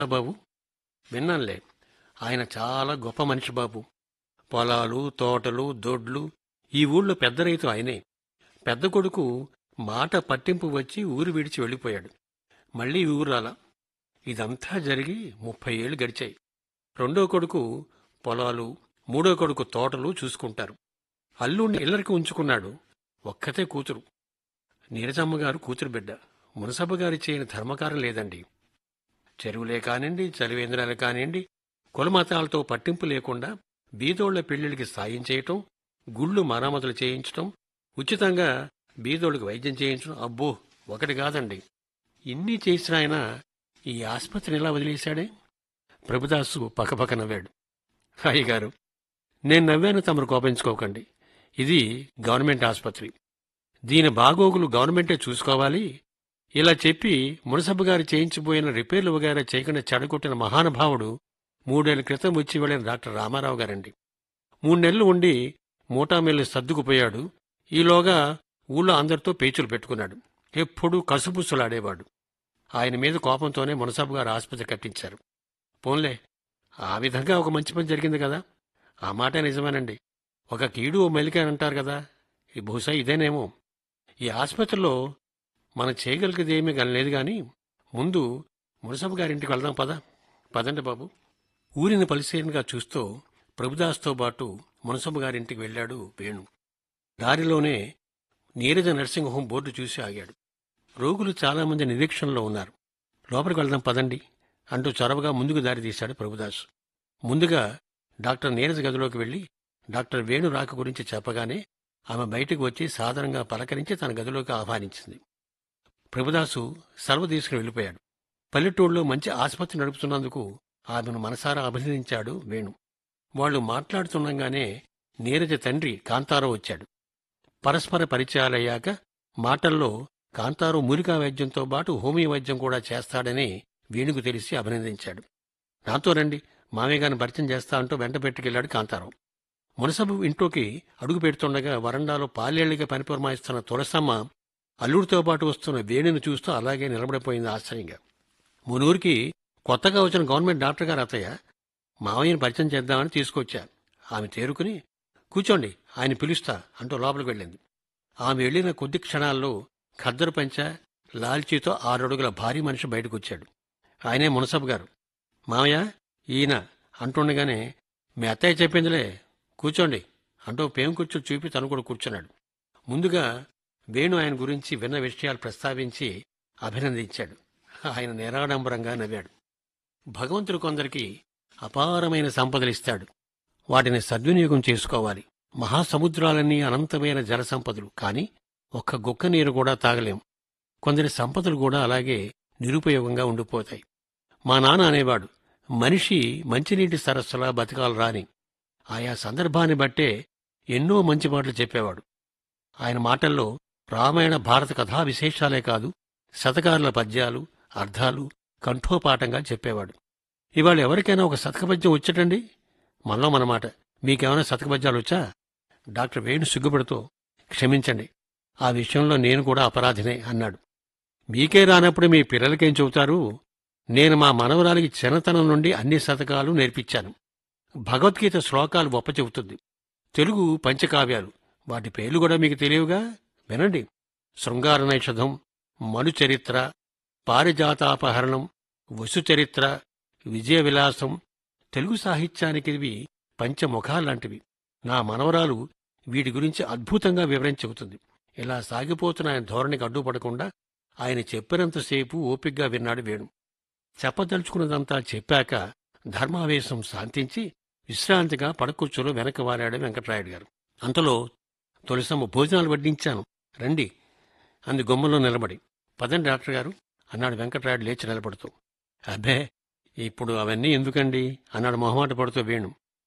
బాబు విన్నానులే. ఆయన చాలా గొప్ప మనిషి బాబు. పొలాలు, తోటలు, దొడ్లు. ఈ ఊళ్ళో పెద్ద రైతు ఆయనే. పెద్ద కొడుకు మాట పట్టింపు వచ్చి ఊరు విడిచి వెళ్ళిపోయాడు. మళ్ళీ ఈ ఊరు రాలా. ఇదంతా జరిగి 30 ఏళ్లు గడిచాయి. రెండో కొడుకు పొలాలు, మూడో కొడుకు తోటలు చూసుకుంటారు. అల్లుణ్ణి ఇల్లరికి ఉంచుకున్నాడు. ఒక్కతే కూతురు. నీరజమ్మగారు కూతురు బిడ్డ. మునసబ్బ గారి చేయని ధర్మకారం లేదండి. చెరువులే కానివ్వండి, చలివేంద్రాలు కానివ్వండి, కులమతాలతో పట్టింపు లేకుండా బీదోళ్ల పెళ్లిళ్ళకి సాయం చేయటం, గుళ్ళు మరామతులు చేయించటం, ఉచితంగా బీదోళ్ళకి వైద్యం చేయించడం, అబ్బో ఒకటి కాదండి. ఇన్ని చేసిన ఆయన ఈ ఆసుపత్రిని ఎలా వదిలేశాడే? ప్రభుదాసు పక్కపక్క నవ్వాడు. అయ్యగారు, నేను నవ్వాను, తమరు కోపించుకోకండి. ఇది గవర్నమెంట్ ఆసుపత్రి. దీని బాగోగులు గవర్నమెంటే చూసుకోవాలి. ఇలా చెప్పి మునసబ్బ గారు చేయించిపోయిన రిపేర్లు వగైరా చేయకుండా చెడగొట్టిన మహానుభావుడు 3 ఏళ్ల క్రితం వచ్చి వెళ్ళిన డాక్టర్ రామారావు గారండి. 3 నెలలు ఉండి మూటామిల్లు సర్దుకుపోయాడు. ఈలోగా ఊళ్ళో అందరితో పేచులు పెట్టుకున్నాడు. ఎప్పుడూ కసుపుసులాడేవాడు. ఆయన మీద కోపంతోనే మునసబ్బ గారు ఆసుపత్రి కట్టించారు. పోన్లే, ఆ విధంగా ఒక మంచి పని జరిగింది కదా. ఆ మాట నిజమేనండి. ఒక కీడు ఓ మెలిక అంటారు కదా. ఈ బహుశా ఇదేనేమో. ఈ ఆసుపత్రిలో మనం చేయగలిగేది ఏమీ లేదు గాని ముందు మునసబ్బ గారింటికి వెళ్దాం పద. పదండి బాబు. ఊరిని పరిశీలనగా చూస్తూ ప్రభుదాస్తో పాటు మునసబ్బ గారింటికి వెళ్ళాడు వేణు. దారిలోనే నీరజ నర్సింగ్ హోం బోర్డు చూసి ఆగాడు. రోగులు చాలామంది నిరీక్షణలో ఉన్నారు. లోపలికి వెళ్దాం పదండి అంటూ చొరవగా ముందుకు దారి తీశాడు ప్రభుదాస్. ముందుగా డాక్టర్ నీరజ గదిలోకి వెళ్లి డాక్టర్ వేణు రాక గురించి చెప్పగానే ఆమె బయటకు వచ్చి సాదరంగా పలకరించి తన గదిలోకి ఆహ్వానించింది. ప్రభుదాసు సెలవు తీసుకుని వెళ్ళిపోయాడు. పల్లెటూళ్ళలో మంచి ఆసుపత్రి నడుపుతున్నందుకు ఆమెను మనసారా అభినందించాడు వేణు. వాళ్లు మాట్లాడుతుండగానే నీరజ తండ్రి కాంతారావు వచ్చాడు. పరస్పర పరిచయాలయ్యాక మాటల్లో కాంతారావు మూలికా వైద్యంతో పాటు హోమియో వైద్యం కూడా చేస్తాడని వేణుకు తెలిసి అభినందించాడు. నాతో రండి, మామయ్య గారిని పరిచయం చేస్తా అంటూ వెంట పెట్టుకెళ్లాడు కాంతారావు. మునసబ్బు ఇంట్లోకి అడుగు పెడుతుండగా వరండాలో పాలేళ్లుగా పనిపురమాయిస్తున్న తులసమ్మ అల్లుడితో పాటు వస్తున్న వేణుని చూస్తూ అలాగే నిలబడిపోయింది ఆశ్చర్యంగా. మునూరికి కొత్తగా వచ్చిన గవర్నమెంట్ డాక్టర్ గారు అత్తయ్య, మావయ్యని పరిచయం చేద్దామని తీసుకొచ్చా. ఆమె తేరుకుని కూర్చోండి, ఆయన పిలుస్తా అంటూ లోపలికి వెళ్ళింది. ఆమె వెళ్లిన కొద్ది క్షణాల్లో ఖద్దరు పంచ, లాల్చీతో 6 అడుగుల భారీ మనిషి బయటకొచ్చాడు. ఆయనే మునసబ్బ గారు. మావయ్య ఈయన అంటుండగానే మీ అత్తయ్య చెప్పిందిలే, కూర్చోండి అంటూ పేంకుర్చీలు చూపి తను కూడా కూర్చున్నాడు. ముందుగా వేణు ఆయన గురించి విన్న విషయాలు ప్రస్తావించి అభినందించాడు. ఆయన నిరాడంబరంగా నవ్వాడు. భగవంతుడు కొందరికి అపారమైన సంపదలిస్తాడు. వాటిని సద్వినియోగం చేసుకోవాలి. మహాసముద్రాలన్నీ అనంతమైన జల సంపదలు, కాని ఒక్క గుక్క నీరు కూడా తాగలేం. కొందరి సంపదలు కూడా అలాగే నిరుపయోగంగా ఉండిపోతాయి. మా నాన్న అనేవాడు, మనిషి మంచినీటి సరస్సులా బతకాలు రాని. ఆయా సందర్భాన్ని బట్టే ఎన్నో మంచి మాటలు చెప్పేవాడు. ఆయన మాటల్లో రామాయణ భారత కథా విశేషాలే కాదు, శతకారుల పద్యాలు, అర్థాలు కంఠోపాఠంగా చెప్పేవాడు. ఇవాళ ఎవరికైనా ఒక శతకపద్యం వచ్చటండి? మనలో మనమాట. మీకేమైనా శతకపద్యాలు వచ్చా? డాక్టర్ వేణు సిగ్గుపడుతూ క్షమించండి, ఆ విషయంలో నేను కూడా అపరాధినే అన్నాడు. మీకే రానప్పుడు మీ పిల్లలకేం చెబుతారు? నేను మా మనవరాలికి చిన్నతనం నుండి అన్ని శతకాలు నేర్పించాను. భగవద్గీత శ్లోకాలు గొప్ప చెబుతుంది. తెలుగు పంచకావ్యాలు, వాటి పేర్లు కూడా మీకు తెలియవుగా? వినండి. శృంగార నైషధం, మనుచరిత్ర, పారిజాతాపహరణం, వసుచరిత్ర, విజయ విలాసం. తెలుగు సాహిత్యానికి ఇవి పంచముఖాల్లాంటివి. నా మనవరాలు వీటి గురించి అద్భుతంగా వివరించి చెబుతుంది. ఇలా సాగిపోతున్న ఆయన ధోరణికి అడ్డుపడకుండా ఆయన చెప్పినంతసేపు ఓపిగ్గా విన్నాడు వేణు. చెప్పదలుచుకున్నదంతా చెప్పాక ధర్మావేశం శాంతించి విశ్రాంతిగా పడకుర్చీలో వెనక్కి వారాడు వెంకట్రాయుడు గారు. అంతలో తులసమ్మ భోజనాలు వడ్డించాను రండి అంది గుమ్మంలో నిలబడి. పదండి డాక్టర్ గారు అన్నాడు వెంకట్రాయుడు లేచి నిలబడుతూ. అబ్బే, ఇప్పుడు అవన్నీ ఎందుకండి అన్నాడు మొహమాట పడుతూ వేణు.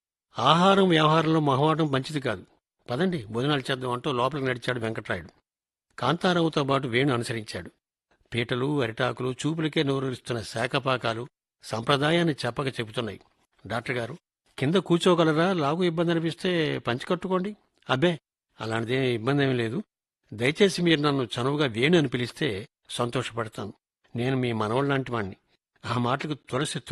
ఆహారం వ్యవహారంలో మొహమాటం మంచిది కాదు. పదండి భోజనాలు చేద్దాం అంటూ లోపలికి నడిచాడు వెంకట్రాయుడు. కాంతారావుతో పాటు వేణు అనుసరించాడు. పీటలు, అరిటాకులు, చూపులకే నోరుస్తున్న శాఖపాకాలు సంప్రదాయాన్ని చెప్పక చెబుతున్నాయి. డాక్టర్ గారు కింద కూర్చోగలరా? లాగు ఇబ్బంది అనిపిస్తే పంచికట్టుకోండి. అబ్బే, అలాంటిదే ఇబ్బంది ఏమీ లేదు. దయచేసి మీరు నన్ను చనువుగా వేణు అని పిలిస్తే సంతోషపడతాను. నేను మీ మనవళ్ళలాంటి వాణ్ణి. ఆ మాటలకు తులసి